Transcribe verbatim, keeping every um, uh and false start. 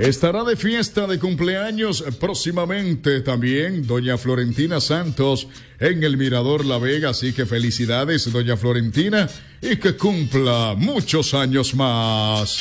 Estará de fiesta de cumpleaños próximamente también doña Florentina Santos en el Mirador La Vega, así que felicidades doña Florentina y que cumpla muchos años más.